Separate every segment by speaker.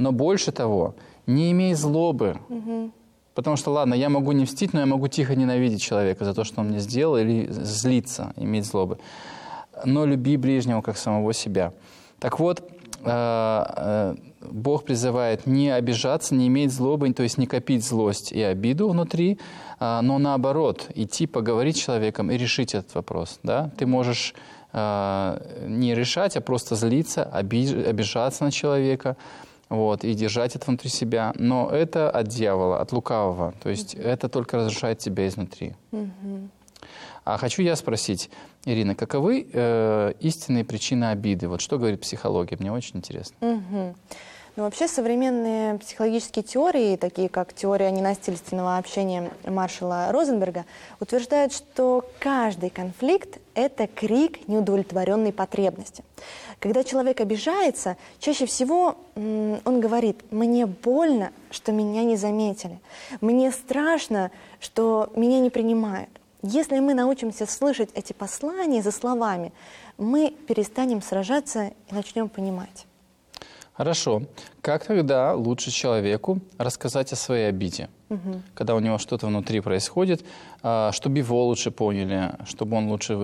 Speaker 1: Но больше того, не имей злобы. Потому что, ладно, я могу не мстить, но я могу тихо ненавидеть человека за то, что он мне сделал, или злиться, иметь злобы. Но люби ближнего, как самого себя. Так вот, Бог призывает не обижаться, не иметь злобы, то есть не копить злость и обиду внутри, но наоборот, идти поговорить с человеком и решить этот вопрос. Да? Ты можешь не решать, а просто злиться, обижаться на человека, вот, и держать это внутри себя. Но это от дьявола, от лукавого. То есть это только разрушает тебя изнутри. А хочу я спросить, Ирина, каковы истинные причины обиды? Вот что говорит психология? Мне очень интересно.
Speaker 2: Ну, вообще современные психологические теории, такие как теория ненасильственного общения Маршала Розенберга, утверждают, что каждый конфликт – это крик неудовлетворенной потребности. Когда человек обижается, чаще всего он говорит: «Мне больно, что меня не заметили. Мне страшно, что меня не принимают». Если мы научимся слышать эти послания за словами, мы перестанем сражаться и начнем понимать.
Speaker 1: Хорошо. Как тогда лучше человеку рассказать о своей обиде? Когда у него что-то внутри происходит, чтобы его лучше поняли, чтобы он лучше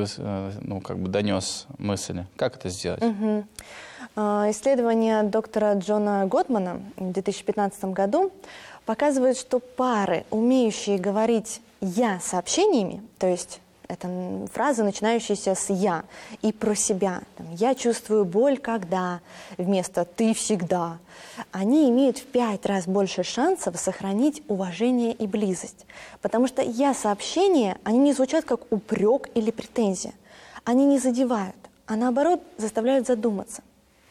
Speaker 1: донес мысли. Как это сделать?
Speaker 2: Исследование доктора Джона Готмана в 2015 году показывает, что пары, умеющие говорить «я» сообщениями, то есть это фразы, начинающиеся с «я» и про себя. «Я чувствую боль, когда» вместо «ты всегда». Они имеют в 5 раз больше шансов сохранить уважение и близость. Потому что «я» сообщения, они не звучат как упрек или претензия. Они не задевают, а наоборот заставляют задуматься.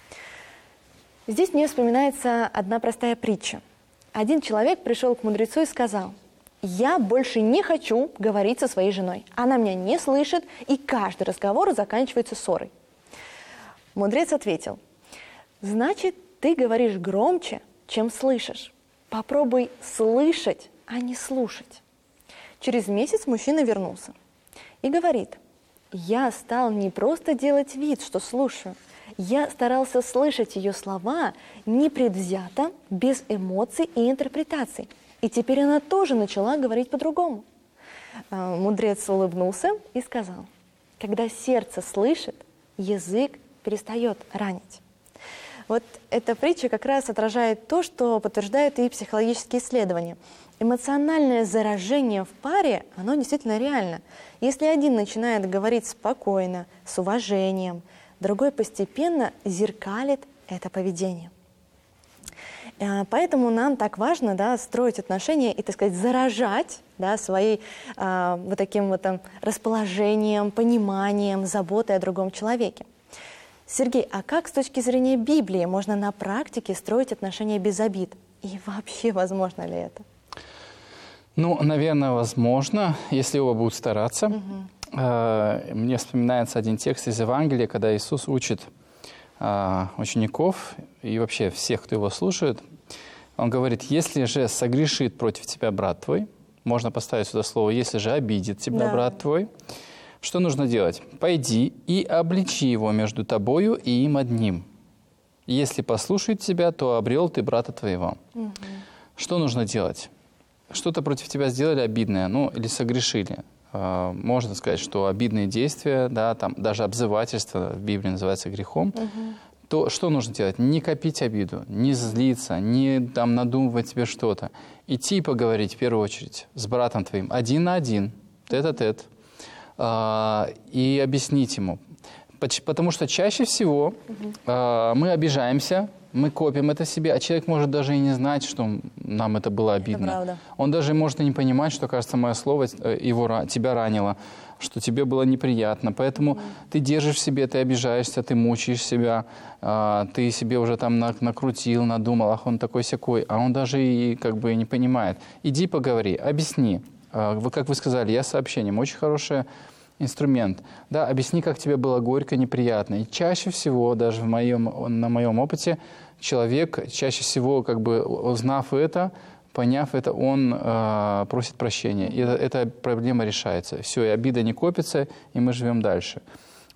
Speaker 2: Здесь мне вспоминается одна простая притча. Один человек пришел к мудрецу и сказал: «Я больше не хочу говорить со своей женой. Она меня не слышит, и каждый разговор заканчивается ссорой». Мудрец ответил: «Значит, ты говоришь громче, чем слышишь. Попробуй слышать, а не слушать». Через месяц мужчина вернулся и говорит: «Я стал не просто делать вид, что слушаю. Я старался слышать ее слова непредвзято, без эмоций и интерпретаций. И теперь она тоже начала говорить по-другому». Мудрец улыбнулся и сказал: «Когда сердце слышит, язык перестает ранить». Вот эта притча как раз отражает то, что подтверждают и психологические исследования. Эмоциональное заражение в паре, оно действительно реально. Если один начинает говорить спокойно, с уважением, другой постепенно зеркалит это поведение. Поэтому нам так важно, строить отношения и, так сказать, заражать, своим вот таким вот расположением, пониманием, заботой о другом человеке. Сергей, а как с точки зрения Библии можно на практике строить отношения без обид? И вообще возможно ли это?
Speaker 1: Ну, наверное, возможно, если оба будут стараться. Мне вспоминается один текст из Евангелия, когда Иисус учит учеников и вообще всех, кто его слушает. Он говорит: «Если же согрешит против тебя брат твой», можно поставить сюда слово «если же обидит тебя брат твой», что нужно делать? «Пойди и обличи его между тобою и им одним. Если послушает тебя, то обрел ты брата твоего». Что нужно делать? Что-то против тебя сделали обидное, или согрешили. Можно сказать, что обидные действия, там даже обзывательство в Библии называется грехом. То что нужно делать? Не копить обиду, не злиться, не надумывать себе что-то. Идти и поговорить в первую очередь с братом твоим, один на один, тет-а-тет, и объяснить ему. Потому что чаще всего мы обижаемся, мы копим это себе, а человек может даже и не знать, что нам это было обидно. Он даже может и не понимать, что, кажется, мое слово тебя ранило, что тебе было неприятно. Поэтому ты держишь в себе, ты обижаешься, ты мучаешь себя, ты себе уже накрутил, надумал, ах, он такой-сякой, а он даже и не понимает. Иди поговори, объясни. Как вы сказали, я сообщением, очень хорошее инструмент. Объясни, как тебе было горько, неприятно. И чаще всего, даже на моем опыте, человек, чаще всего, узнав это, поняв это, он просит прощения. И эта проблема решается. Все, и обида не копится, и мы живем дальше.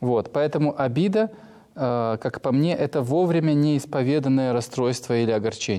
Speaker 1: Поэтому обида, как по мне, это вовремя неисповеданное расстройство или огорчение.